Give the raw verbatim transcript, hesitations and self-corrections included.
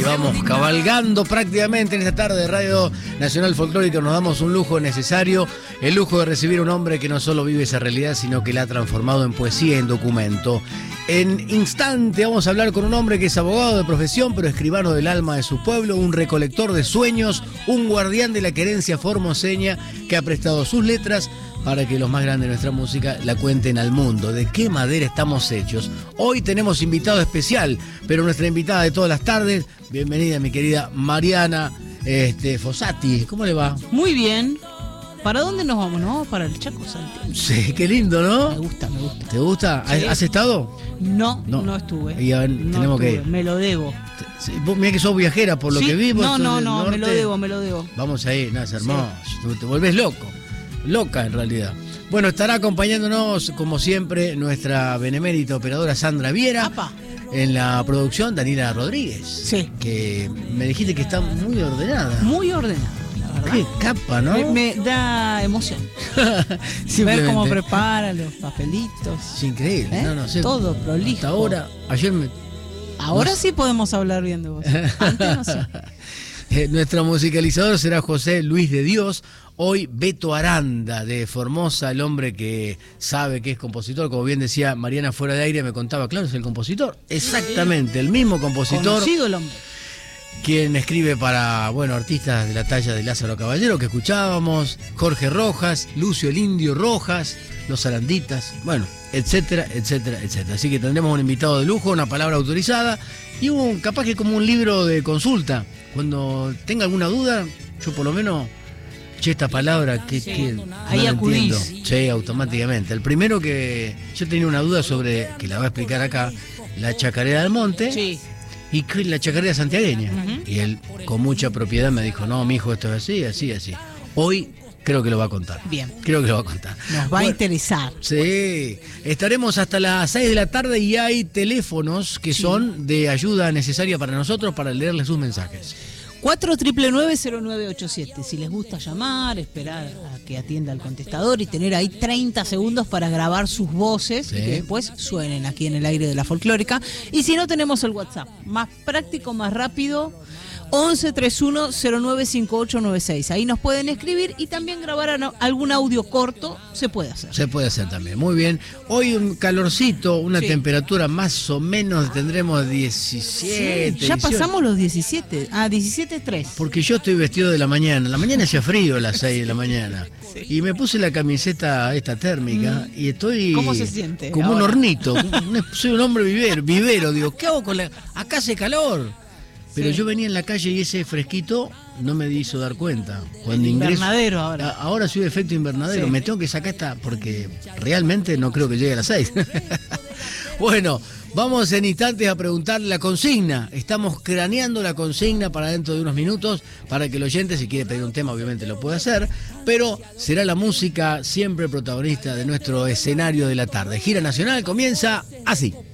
vamos cabalgando prácticamente en esta tarde de Radio Nacional Folclórica. Nos damos un lujo necesario, el lujo de recibir a un hombre que no solo vive esa realidad, sino que la ha transformado en poesía, en documento. En instante vamos a hablar con un hombre que es abogado de profesión, pero escribano del alma de su pueblo, un recolector de sueños, un guardián de la querencia formoseña que ha prestado sus letras para que los más grandes de nuestra música la cuenten al mundo. ¿De qué madera estamos hechos? Hoy tenemos invitado especial, pero nuestra invitada de todas las tardes, bienvenida mi querida Mariana este, Fossati. ¿Cómo le va? Muy bien. ¿Para dónde nos vamos? ¿Nos vamos para el Chaco Santiago? Sí, qué lindo, ¿no? Me gusta, me gusta. ¿Te gusta? Sí. ¿Has estado? No, no, No. no estuve. Y a ver, no tenemos estuve. que... Me lo debo. Sí, vos mirá que sos viajera por lo ¿Sí? que vimos. No, no, no, me lo debo, me lo debo. Vamos ahí, no, es hermoso. Sí. Te volvés loco. Loca en realidad. Bueno, estará acompañándonos, como siempre, nuestra benemérita operadora Sandra Viera. Apa. En la producción, Daniela Rodríguez. Sí. Que me dijiste que está muy ordenada. Muy ordenado, la verdad. Qué capa, ¿no? Me, me da emoción. Ver cómo prepara los papelitos. Es increíble. ¿Eh? No, no sé. Todo prolijo. Hasta ahora, ayer me... Ahora no sí podemos hablar bien de vos. Antes no sé. Eh, nuestro musicalizador será José Luis de Dios. Hoy Beto Aranda de Formosa, el hombre que sabe que es compositor. Como bien decía Mariana fuera de aire, me contaba, claro, es el compositor. Exactamente, el mismo compositor. Conocido el hombre. Quien escribe para, bueno, artistas de la talla de Lázaro Caballero, que escuchábamos, Jorge Rojas, Lucio el Indio Rojas, Los Aranditas, bueno, etcétera, etcétera, etcétera. Así que tendremos un invitado de lujo, una palabra autorizada y un, capaz que como un libro de consulta. Cuando tenga alguna duda, yo por lo menos, che, esta palabra, que, Sí. que no Ahí la acudís. entiendo. Sí, automáticamente. El primero que yo tenía una duda sobre, que la voy a explicar acá, la chacarera del monte. Sí. Y que la chacarera santiagueña. Uh-huh. Y él, con mucha propiedad, me dijo, no, mijo, esto es así, así, así. Hoy creo que lo va a contar. Bien. Creo que lo va a contar. Nos va a Bueno, interesar. sí, estaremos hasta las seis de la tarde y hay teléfonos que Sí. son de ayuda necesaria para nosotros para leerle sus mensajes. cuatro nueve nueve cero nueve ocho siete. Si les gusta llamar, esperar a que atienda el contestador y tener ahí treinta segundos para grabar sus voces Sí. y que después suenen aquí en el aire de la folclórica. Y si no, tenemos el WhatsApp. Más práctico, más rápido. once treinta y uno cero nueve cincuenta y ocho noventa y seis. Ahí nos pueden escribir y también grabar ano- algún audio corto. Se puede hacer. Se puede hacer también. Muy bien. Hoy un calorcito, una Sí. temperatura más o menos, tendremos diecisiete. Sí, ya dieciocho. pasamos los diecisiete. Ah, diecisiete tres. Porque yo estoy vestido de la mañana. La mañana hacía frío a las seis de la mañana. Y me puse la camiseta esta térmica y estoy... ¿Cómo se siente Como un ahora? hornito. Un- Soy un hombre vivero, vivero. Digo, ¿qué hago con la...? Acá hace calor. Pero Sí. yo venía en la calle y ese fresquito no me hizo dar cuenta. Cuando El ingreso... invernadero ahora. A- Ahora soy efecto invernadero. Sí. Me tengo que sacar esta porque realmente no creo que llegue a las seis. Bueno, vamos en instantes a preguntar la consigna. Estamos craneando la consigna para dentro de unos minutos, para que el oyente, si quiere pedir un tema, obviamente lo puede hacer, pero será la música siempre protagonista de nuestro escenario de la tarde. Gira Nacional comienza así.